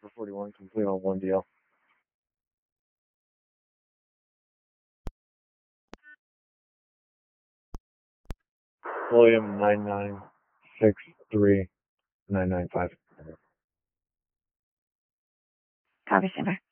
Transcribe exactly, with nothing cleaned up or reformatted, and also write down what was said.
for forty-one, complete on one D L. William nine nine six three nine nine five. Copy, standby.